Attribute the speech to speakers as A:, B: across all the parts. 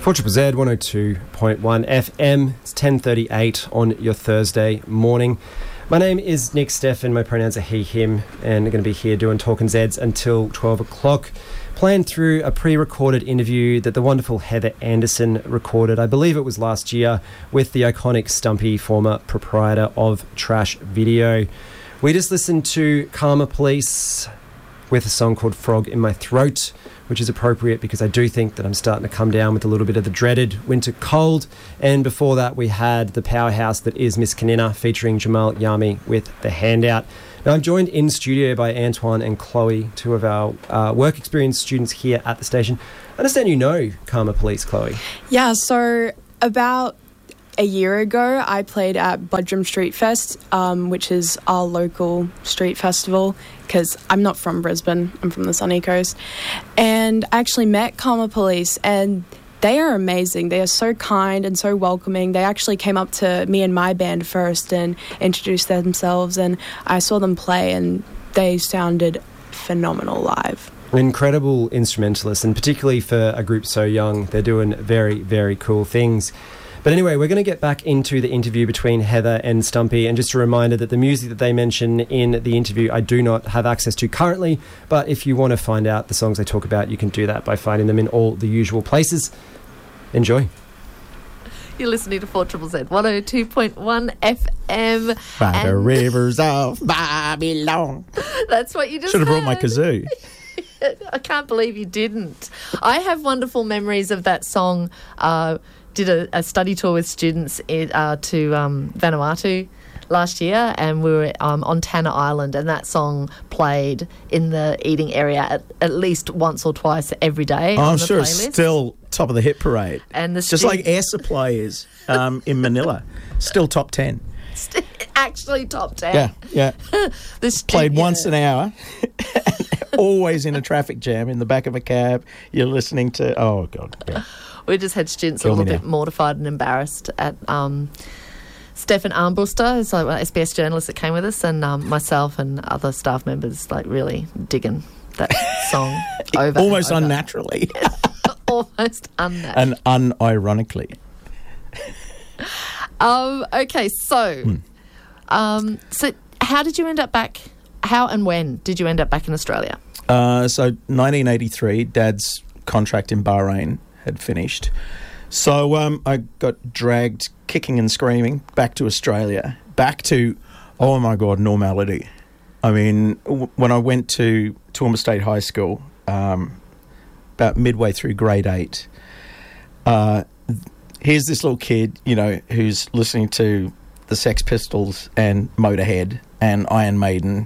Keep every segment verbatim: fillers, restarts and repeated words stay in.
A: four Z Z one oh two point one F M. It's ten thirty-eight on your Thursday morning. My name is Nick Steffen. My pronouns are he, him, and I'm going to be here doing Talking Zeds until twelve o'clock. Playing through a pre-recorded interview that the wonderful Heather Anderson recorded, I believe it was last year, with the iconic Stumpy, former proprietor of Trash Video. We just listened to Karma Police with a song called Frog in My Throat, which is appropriate because I do think that I'm starting to come down with a little bit of the dreaded winter cold. And before that, we had the powerhouse that is Miss Kanina featuring Jamal Yami with The Handout. Now, I'm joined in studio by Antoine and Chloe, two of our uh, work experience students here at the station. I understand you know Karma Police, Chloe.
B: Yeah, so about a year ago, I played at Budrum Street Fest, um, which is our local street festival, because I'm not from Brisbane, I'm from the sunny coast. And I actually met Karma Police, and they are amazing. They are so kind and so welcoming. They actually came up to me and my band first and introduced themselves, and I saw them play, and they sounded phenomenal live.
A: Incredible instrumentalists, and particularly for a group so young, they're doing very, very cool things. But anyway, we're going to get back into the interview between Heather and Stumpy, and just a reminder that the music that they mention in the interview I do not have access to currently, but if you want to find out the songs they talk about, you can do that by finding them in all the usual places. Enjoy.
C: You're listening to four Z Z one oh two point one F M.
D: By the rivers of Babylon.
C: That's what you just
D: Should have brought
C: heard.
D: my kazoo.
C: I can't believe you didn't. I have wonderful memories of that song. Uh, did a, a study tour with students in, uh, to um, Vanuatu last year, and we were um, on Tanna Island, and that song played in the eating area at, at least once or twice every day.
D: Oh,
C: on
D: I'm
C: the
D: sure
C: playlist.
D: it's still top of the hit parade.
C: And the
D: just
C: stu-
D: like Air Supply is um, in Manila. Still top ten.
C: Actually top ten.
D: Yeah, yeah.
C: the stu-
D: Played
C: yeah.
D: once an hour. Always in a traffic jam in the back of a cab. You're listening to, oh, God. Yeah.
C: We just had students
D: Kill
C: a little
D: me
C: bit
D: now.
C: mortified and embarrassed at um, Stefan Armbruster, who's like an S B S journalist that came with us, and um, myself and other staff members like really digging that song over.
D: Almost
C: and over.
D: unnaturally.
C: Almost unnatural.
D: And unironically.
C: Um, okay, so,
D: Hmm.
C: um, so how did you end up back? How and when did you end up back in Australia?
D: Uh, so nineteen eighty-three, Dad's contract in Bahrain had finished. So um, I got dragged kicking and screaming back to Australia, back to, oh my God, normality. I mean, w- when I went to Toowoomba State High School, um, about midway through grade eight, uh, here's this little kid, you know, who's listening to the Sex Pistols and Motorhead and Iron Maiden,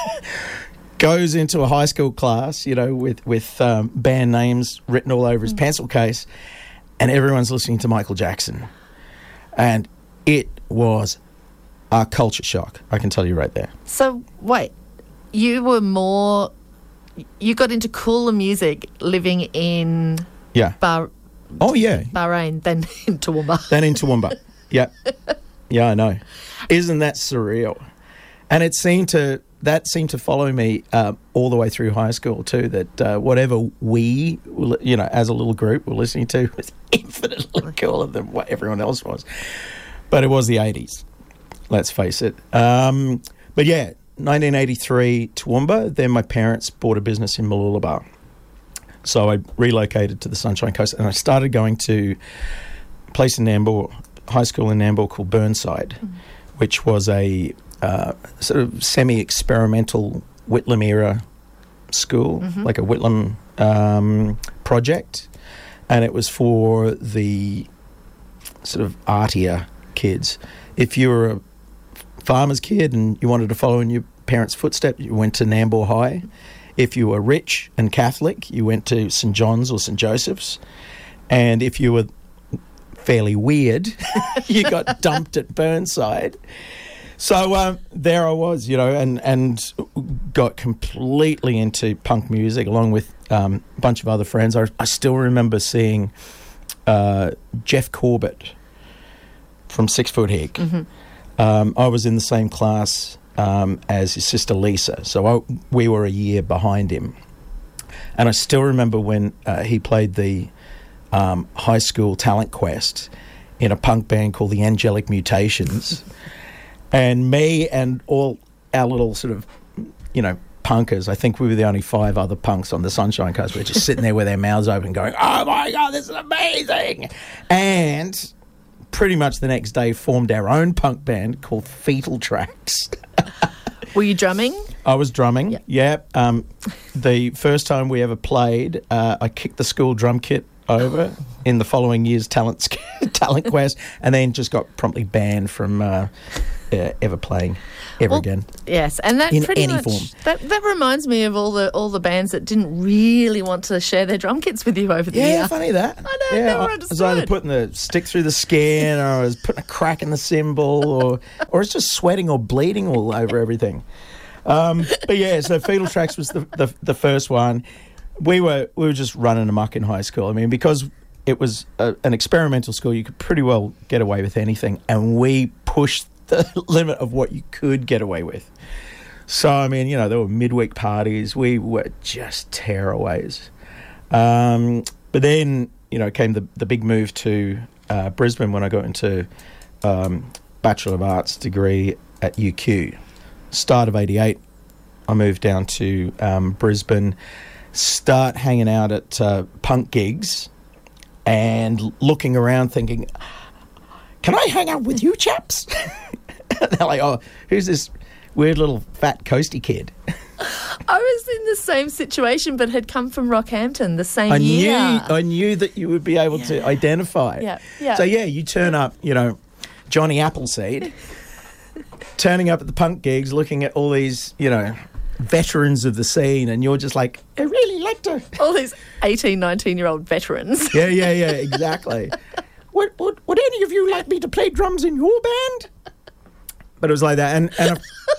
D: goes into a high school class, you know, with, with um, band names written all over his mm. pencil case, and everyone's listening to Michael Jackson. And it was a culture shock, I can tell you right there.
C: So, wait, you were more... You got into cooler music living in...
D: Yeah.
C: Bah-
D: oh, yeah.
C: Bahrain than in Toowoomba.
D: Than in Toowoomba. Yeah. Yeah, I know. Isn't that surreal? And it seemed to... That seemed to follow me uh, all the way through high school too, that uh, whatever we, you know, as a little group were listening to was infinitely cooler than what everyone else was. But it was the eighties, let's face it. Um, but yeah, nineteen eighty-three, Toowoomba. Then my parents bought a business in Mooloolaba. So I relocated to the Sunshine Coast, and I started going to a place in Nambour, high school in Nambour called Burnside, mm. which was a... Uh, sort of semi-experimental Whitlam-era school, mm-hmm. like a Whitlam um, project, and it was for the sort of artier kids. If you were a farmer's kid and you wanted to follow in your parents' footsteps, you went to Nambour High. If you were rich and Catholic, you went to Saint John's or Saint Joseph's. And if you were fairly weird, you got dumped at Burnside. So um, there I was, you know, and, and got completely into punk music along with um, a bunch of other friends. I, I still remember seeing uh, Jeff Corbett from Six Foot Hick. Mm-hmm. Um, I was in the same class um, as his sister Lisa, so I, we were a year behind him. And I still remember when uh, he played the um, high school talent quest in a punk band called the Angelic Mutations. And me and all our little sort of, you know, punkers, I think we were the only five other punks on the Sunshine Coast. We were just sitting there with our mouths open going, oh my God, this is amazing. And pretty much the next day formed our own punk band called Fetal Tracks.
C: Were you drumming?
D: I was drumming,
C: Yep.
D: yeah. Um, the first time we ever played, uh, I kicked the school drum kit over in the following year's talent talent quest, and then just got promptly banned from uh, uh, ever playing ever
C: Well,
D: again.
C: Yes, and that
D: In
C: pretty
D: any
C: much
D: form.
C: that that reminds me of all the all the bands that didn't really want to share their drum kits with you over the
D: Yeah,
C: year.
D: funny that.
C: I know,
D: yeah,
C: never
D: I was either
C: understood.
D: putting the stick through the skin, or I was putting a crack in the cymbal, or or it's just sweating or bleeding all over everything. Um, but yeah, so Fetal Tracks was the, the the first one. We were we were just running amok in high school. I mean, because it was a, an experimental school, you could pretty well get away with anything, and we pushed the limit of what you could get away with. So I mean, you know, there were midweek parties. We were just tearaways. Um, but then, you know, came the the big move to uh, Brisbane when I got into um, Bachelor of Arts degree at U Q. Start of eighty-eight, I moved down to um, Brisbane, start hanging out at uh, punk gigs and looking around thinking, can I hang out with you chaps? And they're like, oh, who's this weird little fat coasty kid?
C: I was in the same situation, but had come from Rockhampton the same
D: I
C: year.
D: knew I knew that you would be able to
C: Yeah.
D: identify.
C: Yeah, yeah.
D: So yeah, you turn up, you know, Johnny Appleseed, turning up at the punk gigs, looking at all these, you know, veterans of the scene, and you're just like, I really like to.
C: All these eighteen, nineteen-year-old veterans.
D: Yeah, yeah, yeah, exactly. would, would would any of you like me to play drums in your band? But it was like that, and and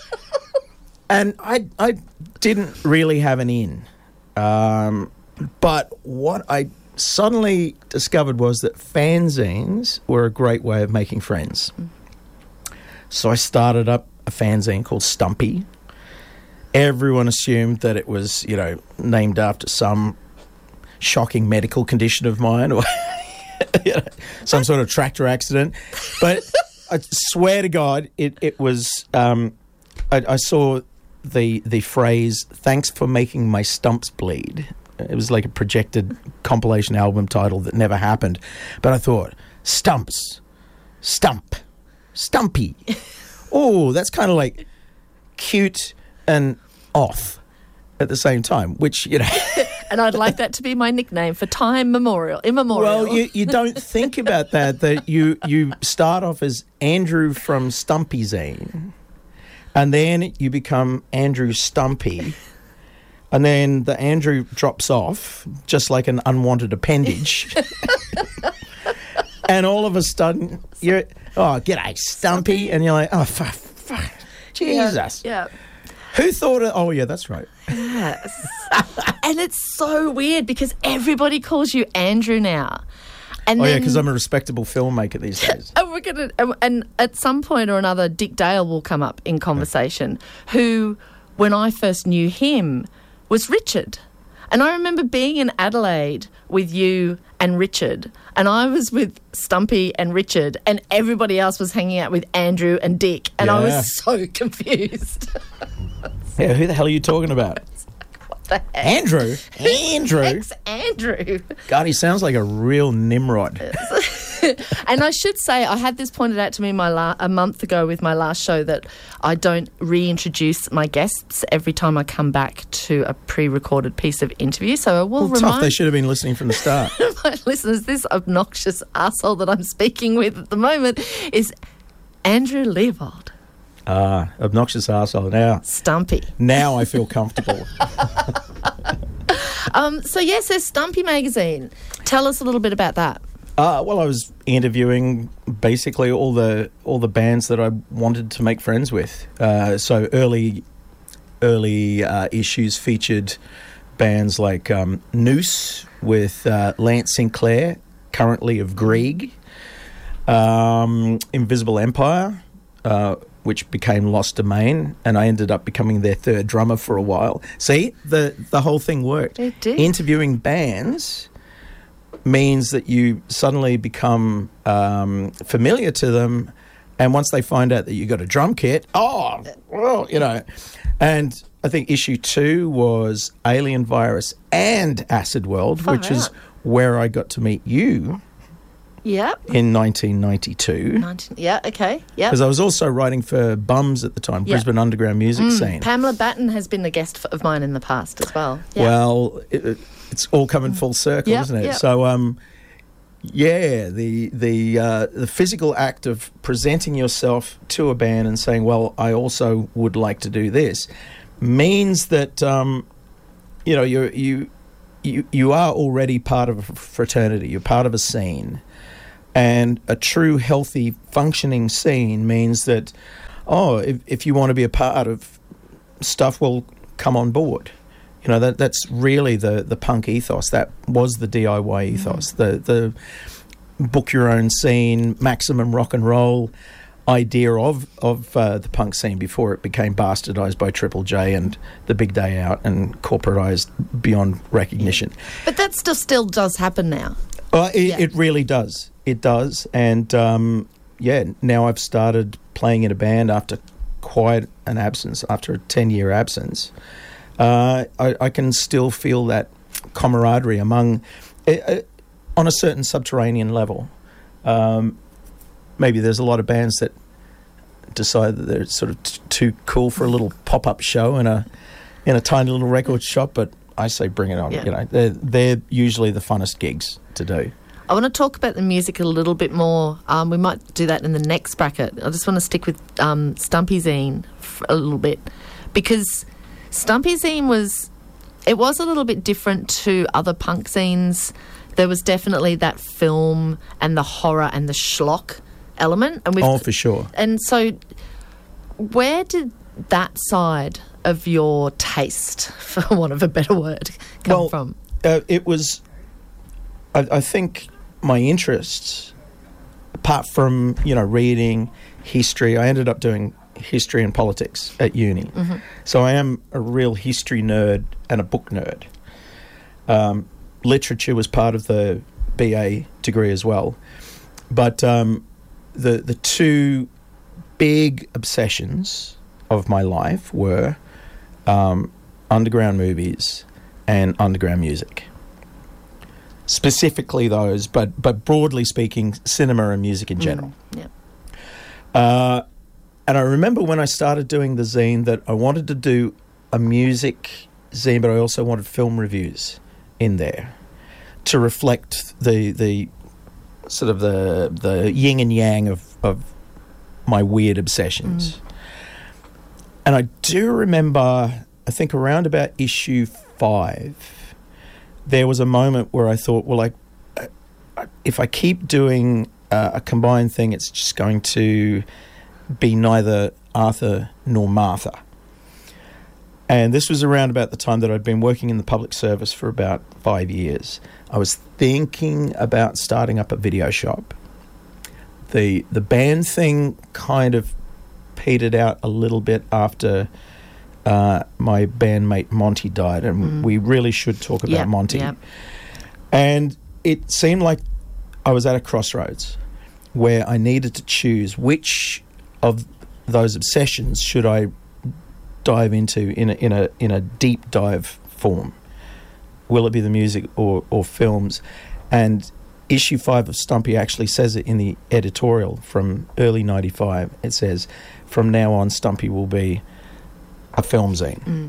D: and I I didn't really have an in, um, but what I suddenly discovered was that fanzines were a great way of making friends. So I started up a fanzine called Stumpy. Everyone assumed that it was, you know, named after some shocking medical condition of mine, or you know, some sort of tractor accident. But I swear to God, it it was. Um, I, I saw the the phrase "Thanks for making my stumps bleed." It was like a projected compilation album title that never happened. But I thought, stumps, stump, stumpy. Oh, that's kind of like cute and off at the same time, which, you know.
C: And I'd like that to be my nickname for time memorial, immemorial.
D: Well, you, you don't think about that, that you, you start off as Andrew from Stumpy Zine, and then you become Andrew Stumpy, and then the Andrew drops off, just like an unwanted appendage. And all of a sudden, you're, oh, g'day, Stumpy, and you're like, oh, fuck, fuck, Jesus.
C: Yeah.
D: Who thought of, oh, yeah, that's right.
C: Yes. And it's so weird because everybody calls you Andrew now. And
D: Oh,
C: then,
D: yeah, because I'm a respectable filmmaker these days.
C: And we're gonna, and- and at some point or another, Dick Dale will come up in conversation, who, when I first knew him, was Richard. And I remember being in Adelaide with you and Richard, and I was with Stumpy and Richard, and everybody else was hanging out with Andrew and Dick, and I
D: Yeah.
C: was so confused.
D: Yeah, who the hell are you talking about?
C: What the heck?
D: Andrew? Andrew?
C: Ex Andrew.
D: God, he sounds like a real Nimrod.
C: And I should say, I had this pointed out to me my la- a month ago with my last show, that I don't reintroduce my guests every time I come back to a pre-recorded piece of interview. So I will
D: Well, tough.
C: remind
D: They should have been listening from the start.
C: my listeners, this obnoxious arsehole that I'm speaking with at the moment is Andrew Leopold,
D: Ah, obnoxious arsehole. Now,
C: Stumpy.
D: now I feel comfortable.
C: Um, so yes, there's Stumpy magazine. Tell us a little bit about that.
D: Uh, well, I was interviewing basically all the all the bands that I wanted to make friends with. Uh, so early early uh, issues featured bands like um, Noose with uh, Lance Sinclair, currently of Grieg, um, Invisible Empire, uh, which became Lost Domain, and I ended up becoming their third drummer for a while. See, the the whole thing worked.
C: It did.
D: Interviewing bands means that you suddenly become um, familiar to them. And once they find out that you got a drum kit, oh, well, you know. And I think issue two was Alien Virus and Acid World,
C: Far
D: which is
C: out.
D: where I got to meet you
C: Yep.
D: in nineteen ninety-two.
C: nineteen Yeah, okay. Yep.
D: Because I was also writing for Bums at the time,
C: Yeah.
D: Brisbane underground music scene.
C: Pamela Batten has been a guest f- of mine in the past as well. Yeah.
D: Well, it, it- it's all coming full circle,
C: Yep,
D: isn't it?
C: yep.
D: So, um, yeah, the the uh, the physical act of presenting yourself to a band and saying, "Well, I also would like to do this," means that um, you know you you you you are already part of a fraternity. You're part of a scene, and a true, healthy, functioning scene means that oh, if if you want to be a part of stuff, well, come on board. You know, that that's really the, the punk ethos. That was the D I Y ethos. Mm. The the book your own scene, maximum rock and roll idea of of uh, the punk scene before it became bastardized by Triple J and the Big Day Out and corporatized beyond recognition.
C: But that still still does happen now.
D: Uh, it,
C: Yeah.
D: it really does. It does. And um, yeah, now I've started playing in a band after quite an absence, after a ten-year absence. Uh, I, I can still feel that camaraderie among, uh, uh, on a certain subterranean level. Um, maybe there's a lot of bands that decide that they're sort of t- too cool for a little pop-up show in a in a tiny little record shop, but I say bring it on.
C: Yeah.
D: You know, they're they're usually the funnest gigs to do.
C: I want to talk about the music a little bit more. Um, we might do that in the next bracket. I just want to stick with um, Stumpy Zine for a little bit because Stumpy Zine was, it was a little bit different to other punk zines. There was definitely that film and the horror and the schlock element. And we've,
D: Oh, for sure.
C: And so where did that side of your taste, for want of a better word, come
D: Well,
C: from?
D: Uh, it was, I, I think, my interests, apart from, you know, reading, history, I ended up doing history and politics at uni.
C: Mm-hmm.
D: So I am a real history nerd and a book nerd. Um, literature was part of the B A degree as well. But um, the the two big obsessions of my life were um, underground movies and underground music. Specifically those, but but broadly speaking, cinema and music in general.
C: Mm, yeah.
D: Uh, and I remember when I started doing the zine that I wanted to do a music zine, but I also wanted film reviews in there to reflect the the sort of the the yin and yang of, of my weird obsessions. Mm. And I do remember, I think around about issue five, there was a moment where I thought, well, I, I if I keep doing uh, a combined thing, it's just going to be neither Arthur nor Martha. And this was around about the time that I'd been working in the public service for about five years. I was thinking about starting up a video shop. The the band thing kind of petered out a little bit after uh, my bandmate Monty died, and mm. we really should talk about
C: yep,
D: Monty.
C: Yep.
D: And it seemed like I was at a crossroads where I needed to choose which of those obsessions should I dive into in a, in a in a deep dive form. Will it be the music or, or films? And issue five of Stumpy actually says it in the editorial from early ninety-five. It says, from now on, Stumpy will be a film zine.
C: Mm.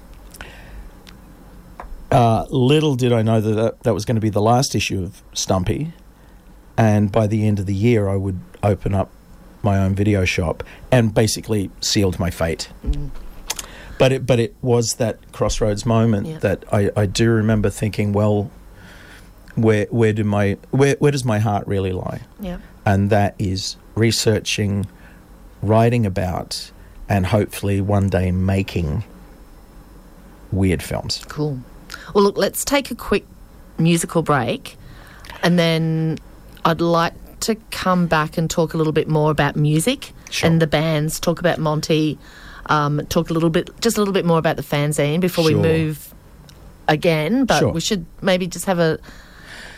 D: Uh, little did I know that, that that was going to be the last issue of Stumpy, and by the end of the year I would open up my own video shop and basically sealed my fate.
C: Mm.
D: But it but it was that crossroads moment
C: yeah.
D: that I, I do remember thinking, well, where where do my where where does my heart really lie?
C: Yeah.
D: And that is researching, writing about, and hopefully one day making weird films.
C: Cool. Well, look, let's take a quick musical break, and then I'd like to come back and talk a little bit more about music
D: Sure.
C: and the bands, talk about Monty, um, talk a little bit, just a little bit more about the fanzine before
D: Sure.
C: we move again. But
D: Sure.
C: we should maybe just have a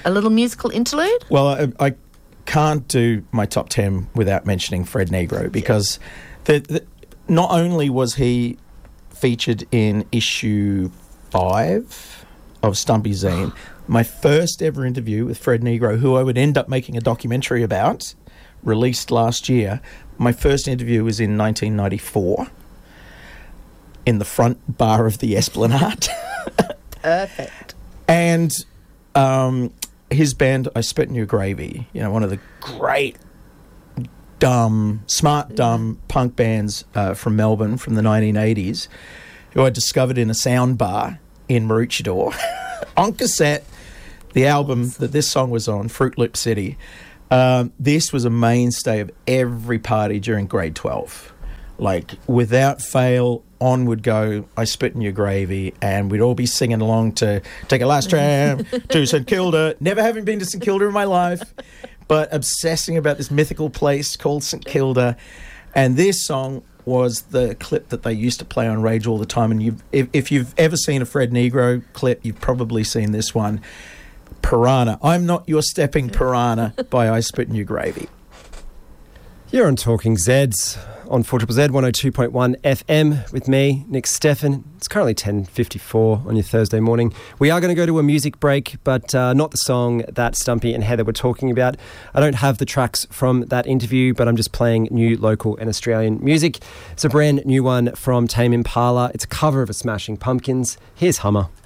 C: a little musical interlude?
D: Well, I, I can't do my top ten without mentioning Fred Negro, because the, the, not only was he featured in issue five of Stumpy Zine, my first ever interview with Fred Negro, who I would end up making a documentary about, released last year. My first interview was in nineteen ninety-four in the front bar of the Esplanade.
C: Perfect.
D: And um, his band, I Spit in Your Gravy, you know, one of the great, dumb, smart, dumb punk bands uh, from Melbourne from the nineteen eighties, who I discovered in a sound bar in Maroochydore on cassette, the album that this song was on, Fruit Loop City. Um, this was a mainstay of every party during grade twelve. Like, without fail, on would go I Spit in Your Gravy, and we'd all be singing along to Take a Last Tram to St Kilda, never having been to St Kilda in my life, but obsessing about this mythical place called St Kilda. And this song was the clip that they used to play on Rage all the time. And you've, if, if you've ever seen a Fred Negro clip, you've probably seen this one. Piranha. I'm Not Your Stepping Piranha by I Spit in Your Gravy.
A: You're on Talking Zeds on four Z Z one oh two point one F M with me, Nick Steffen. It's currently ten fifty-four on your Thursday morning. We are going to go to a music break, but uh, not the song that Stumpy and Heather were talking about. I don't have the tracks from that interview, but I'm just playing new local and Australian music. It's a brand new one from Tame Impala. It's a cover of a Smashing Pumpkins. Here's Hummer.